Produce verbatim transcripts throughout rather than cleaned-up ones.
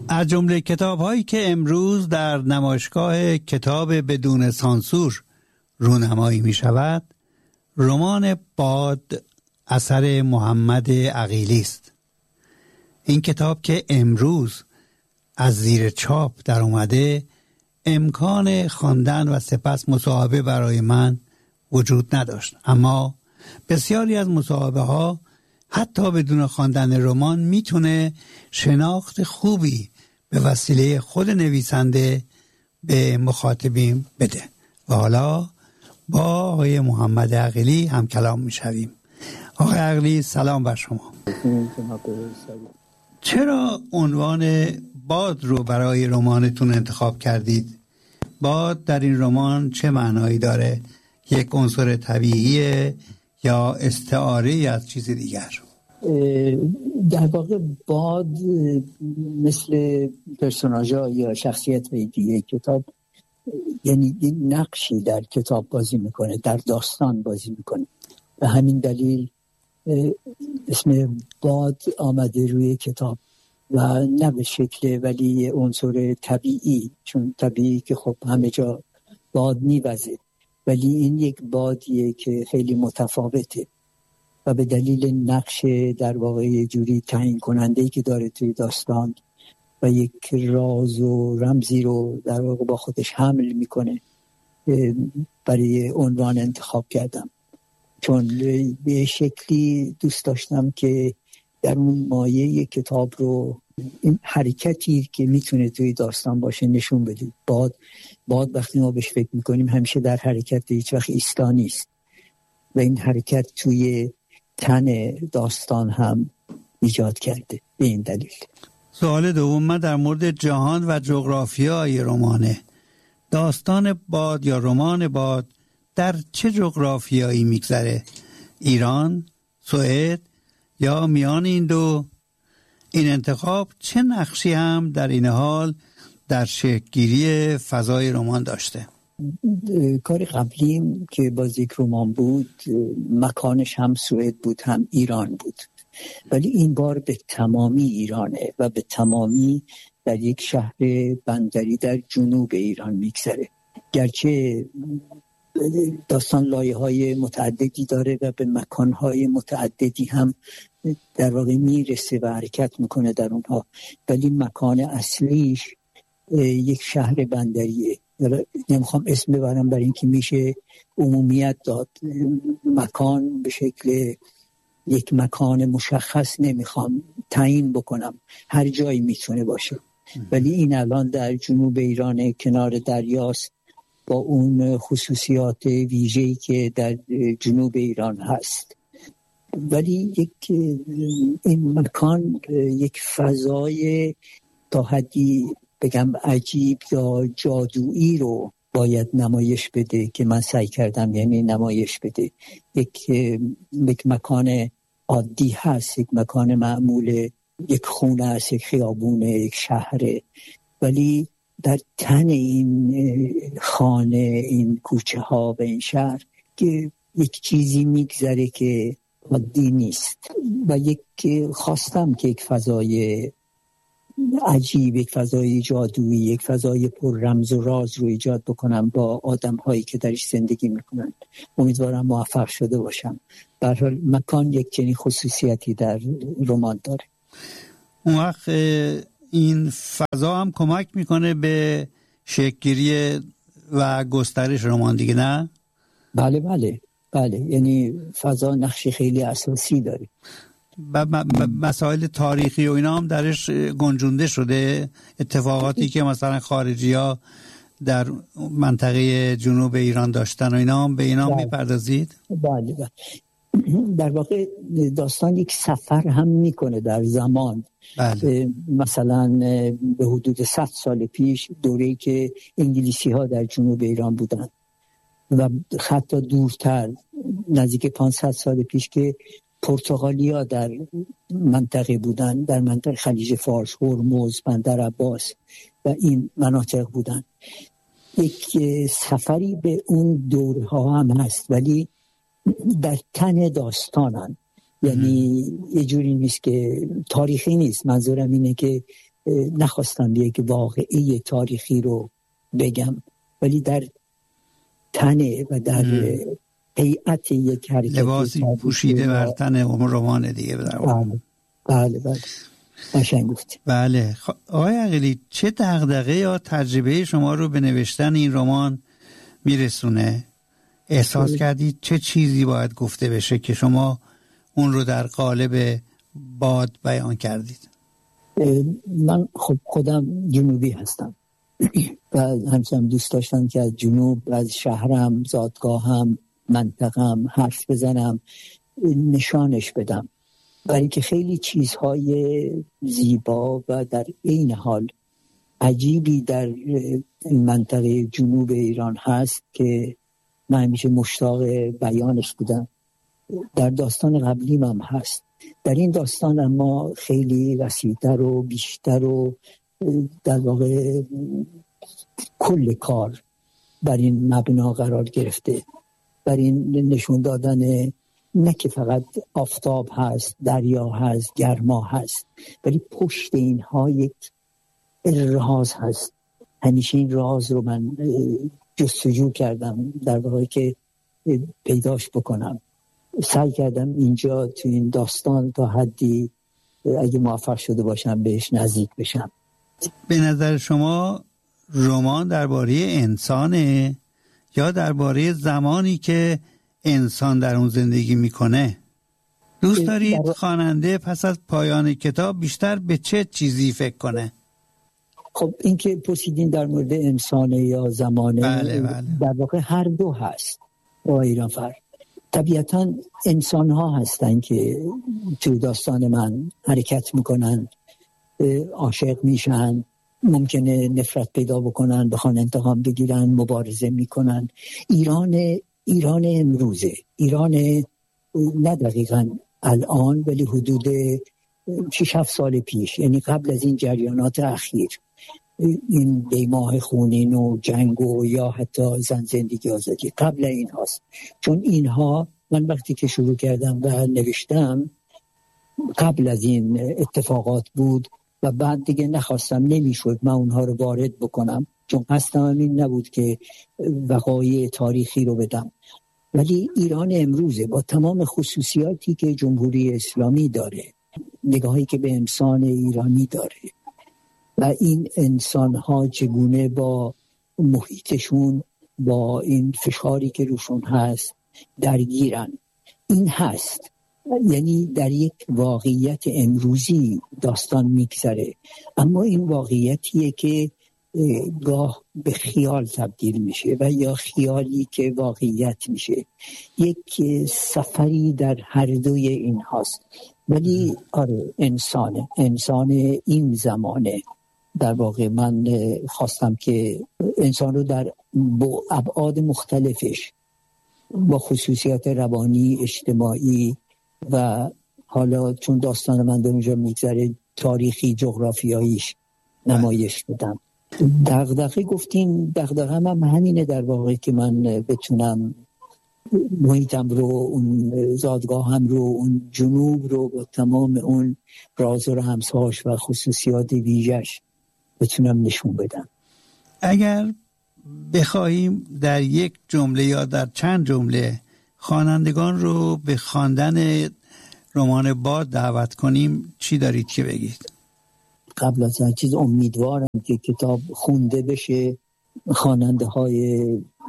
از جمله کتاب هایی که امروز در نمایشگاه کتاب بدون سانسور رونمایی می شود، رمان باد اثر محمد عقیلی است. این کتاب که امروز از زیر چاپ در اومده، امکان خواندن و سپس مصاحبه برای من وجود نداشت، اما بسیاری از مصاحبه ها حتی بدون خواندن رمان میتونه شناخت خوبی به وسیله خود نویسنده به مخاطبین بده. و حالا با آقای محمد عقیلی هم کلام میشویم. آقای عقیلی سلام بر شما. چرا عنوان باد رو برای رمانتون انتخاب کردید؟ باد در این رمان چه معنایی داره؟ یک عنصر طبیعیه یا استعاره از چیز دیگر؟ در واقع باد مثل پرسوناژها یا شخصیت دیگه کتاب، یعنی نقشی در کتاب بازی میکنه، در داستان بازی میکنه. به همین دلیل اسم باد آمده روی کتاب و نه به شکل ولی عنصر طبیعی، چون طبیعی که خب همه جا باد میوزه، ولی این یک بادیه که خیلی متفاوته و به دلیل نقش در واقع یه جوری تعیین کننده‌ای که داره توی داستان و یک راز و رمزی رو در واقع با خودش حمل میکنه، برای عنوان انتخاب کردم. چون به شکلی دوست داشتم که در اون مایه کتاب رو این حرکتی که میتونه توی داستان باشه نشون بدید. باد باد وقتی ما بهش فکر میکنیم همیشه در حرکت، هیچ وقت ایستا نیست و این حرکت توی تن داستان هم ایجاد کرده. به این دلیل سوال دوم من در مورد جهان و جغرافیای رمانه. داستان باد یا رمان باد در چه جغرافیایی میگذره؟ ایران، سوئد یا میان این دو؟ این انتخاب چه نقشی هم در این حال در شکل‌گیری فضای رمان داشته؟ کار قبلیم که باز یک رمان بود، مکانش هم سوئد بود هم ایران بود، ولی این بار به تمامی ایرانه و به تمامی در یک شهر بندری در جنوب ایران میگذره. گرچه داستان لایه‌های متعددی داره و به مکان‌های متعددی هم در واقع میرسه و حرکت میکنه در اونها، ولی مکان اصلیش یک شهر بندریه. نمیخوام اسم ببرم برای اینکه میشه عمومیت داد. مکان به شکل یک مکان مشخص نمیخوام تعیین بکنم، هر جایی میتونه باشه، ولی این الان در جنوب ایران کنار دریاست با اون خصوصیات ویژه‌ای که در جنوب ایران هست. ولی یک این مکان یک فضای تا حدی بگم عجیب یا جادویی رو باید نمایش بده که من سعی کردم یعنی نمایش بده. یک یک مکان عادی هست، یک مکان معمول، یک خونه هست، یک خیابونه، یک شهره، ولی در تن این خانه، این کوچه ها و این شهر که یک چیزی میگذره که عادی نیست و یک خواستم که یک فضای عجیب، یک فضای جادویی، یک فضای پر رمز و راز رو ایجاد بکنم با آدم هایی که درش زندگی میکنن. امیدوارم موفق شده باشم. به هر حال مکان یک چنین خصوصیتی در رمان داره. اون وقت این فضا هم کمک میکنه به شکل‌گیری و گسترش رمان دیگه، نه؟ بله بله بله، یعنی فضا نقش خیلی اساسی داره. ب- ب- مسائل تاریخی و اینا هم درش گنجونده شده، اتفاقاتی که مثلا خارجی ها در منطقه جنوب ایران داشتن و اینا هم به اینا هم میپردازید؟ بله بله. در واقع داستان یک سفر هم میکنه در زمان. بله. مثلا به حدود صد سال پیش، دوره‌ای که انگلیسی ها در جنوب ایران بودن و حتی دورتر نزدیک پانصد سال پیش که پرتغالی ها در منطقه بودن، در منطقه خلیج فارس، هرمز، بندر عباس و این مناطق بودن. یک سفری به اون دوره ها هم هست ولی در تن داستانن، یعنی یه جوری نیست که تاریخی نیست. منظورم اینه که نخواستم یک واقعه تاریخی رو بگم، ولی در تنه و در هیئت یک حرکت لباسی پوشیده بر تن رمان دیگه. بله بله بله قشنگ گفتی. بله. آقای عقیلی، چه دغدغه یا تجربه شما رو به نوشتن این رمان میرسونه؟ احساس کردید چه چیزی باید گفته بشه که شما اون رو در قالب باد بیان کردید؟ من خب خودم جنوبی هستم و همچنان دوست داشتم که از جنوب و از شهرم، زادگاهم، منطقم حرف بزنم، نشانش بدم، برای که خیلی چیزهای زیبا و در این حال عجیبی در منطقه جنوب ایران هست که من همیشه مشتاق بیانش بودم. در داستان قبلیم هم هست. در این داستان اما خیلی وسیع‌تر و بیشتر و در واقع کل کار بر این مبنا قرار گرفته، بر این نشون دادن نه که فقط آفتاب هست، دریا هست، گرما هست، ولی پشت اینها یک راز هست. همیشه این راز رو من جستجو کردم در واقع که پیداش بکنم. سعی کردم اینجا تو این داستان تا حدی اگه موفق شده باشم بهش نزدیک بشم. به نظر شما رمان درباره انسانه یا درباره زمانی که انسان در اون زندگی میکنه؟ دوست دارید در... خواننده پس از پایان کتاب بیشتر به چه چیزی فکر کنه؟ خب این که پرسیدین در مورد انسانه یا زمانه، بله بله. در واقع هر دو هست. ایران فر طبیعتاً انسان ها هستن که تو داستان من حرکت میکنن، عاشق میشن، ممکنه نفرت پیدا بکنن، بخوان انتقام بگیرن، مبارزه میکنن. ایران ایران امروزه، ایران نه دقیقاً الان ولی حدود شش هفت سال پیش، یعنی قبل از این جریانات اخیر، این دیماه خونین و جنگ و یا حتی زن زندگی آزادی، قبل این هاست. چون اینها من وقتی که شروع کردم و نوشتم قبل از این اتفاقات بود و بعد دیگه نخواستم، نمیشد من اونها رو وارد بکنم، چون قصدم این نبود که وقایع تاریخی رو بدم. ولی ایران امروزه با تمام خصوصیاتی که جمهوری اسلامی داره، نگاهی که به انسان ایرانی داره و این انسان‌ها چگونه با محیطشون، با این فشاری که روشون هست درگیرن، این هست. یعنی در یک واقعیت امروزی داستان میگذره، اما این واقعیتیه که گاه به خیال تبدیل میشه و یا خیالی که واقعیت میشه. یک سفری در هر دوی این هست. ولی آره انسانه انسان این زمانه. در واقع من خواستم که انسان رو در ابعاد مختلفش با خصوصیات روانی، اجتماعی و حالا چون داستان من در اونجا میگذره تاریخی، جغرافیاییش نمایش بدم. دغدغه گفتین، دغدغه هم همینه در واقع که من بتونم محیطم رو، اون زادگاهم رو، اون جنوب رو با تمام اون راز و رمزهاش و خصوصیات ویژه‌اش بتونم نشون بدم. اگر بخواهیم در یک جمله یا در چند جمله خوانندگان رو به خواندن رمان باد دعوت کنیم، چی دارید که بگید؟ قبل از هر چیز امیدوارم که کتاب خونده بشه، خواننده های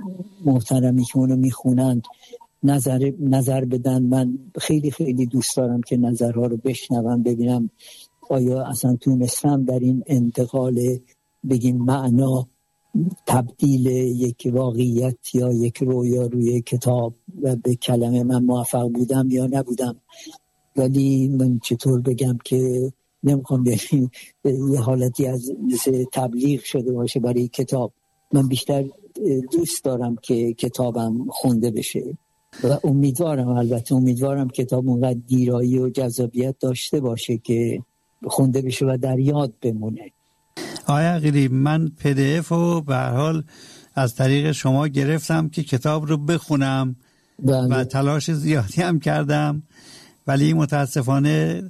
محترمی که اونو میخونند نظر نظر بدن. من خیلی خیلی دوست دارم که نظرها رو بشنوم، ببینم آیا اصلا تونستم در این انتقال بگیم معنا، تبدیل یک واقعیت یا یک رویا روی کتاب و به کلمه من موفق بودم یا نبودم. ولی من چطور بگم که نمیخوام بگیم یه حالتی از تبلیغ شده باشه برای کتاب. من بیشتر دوست دارم که کتابم خونده بشه و امیدوارم، البته امیدوارم کتاب اونقدر گیرایی و جذابیت داشته باشه که خونده بشه و در یاد بمونه. آقای عقیلی، من پی دی اف رو به هر حال از طریق شما گرفتم که کتاب رو بخونم بله. و تلاش زیادی هم کردم، ولی متاسفانه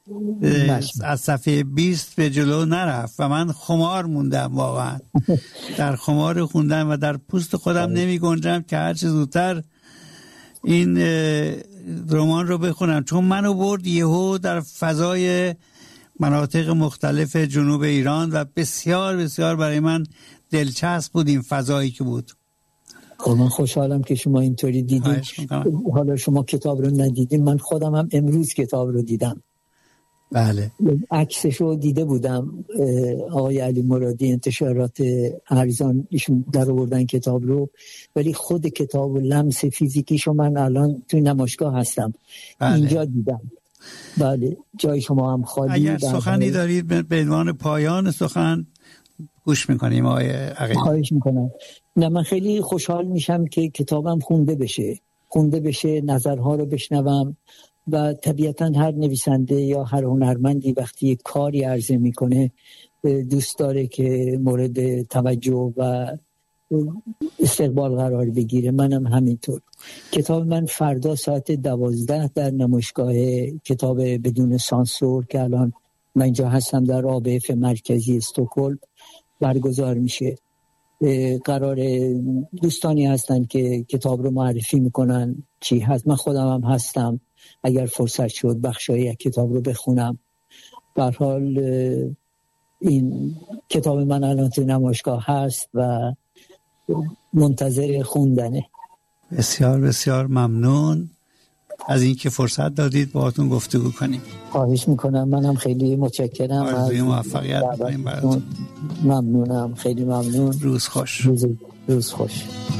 از صفحه بیست به جلو نرفت و من خمار موندم واقعا در خمار خوندن و در پوست خودم نمی گنجم که هرچی زودتر این رمان رو بخونم، چون منو برد یهو در فضای مناطق مختلف جنوب ایران و بسیار بسیار برای من دلچسب بود این فضایی که بود. من خوشحالم که شما اینطوری دیدین. حالا شما کتاب رو ندیدین، من خودم هم امروز کتاب رو دیدم. بله. عکسش رو دیده بودم، آقای علی مرادی انتشارات ارزان ایشون در آوردن کتاب رو، ولی خود کتاب و لمس فیزیکیشو من الان توی نمایشگاه هستم. بله. اینجا دیدم. بله، جای شما هم خالی. اگر سخنی دارید به عنوان پایان سخن گوش میکنیم آقای عقیلی. خواهش میکنم. نه، من خیلی خوشحال میشم که کتابم خونده بشه خونده بشه نظرها رو بشنوم و طبیعتا هر نویسنده یا هر هنرمندی وقتی کاری عرضه میکنه دوست داره که مورد توجه و استقبال قرار بگیره. منم همینطور. کتاب من فردا ساعت دوازده در نمایشگاه کتاب بدون سانسور که الان من اینجا هستم در آبف مرکزی استکهلم برگزار میشه. قرار دوستانی هستن که کتاب رو معرفی میکنن چی هست. من خودم هم هستم، اگر فرصت شد بخشای کتاب رو بخونم. به هر حال این کتاب من الان تو نمایشگاه هست و منتظر خوندنه. بسیار بسیار ممنون از اینکه فرصت دادید باهاتون گفتگو کنیم. خواهش میکنم. منم خیلی متشکرم. آرزوی موفقیت می‌کنم براتون. ممنونم، خیلی ممنون. روز خوش. روز, روز خوش.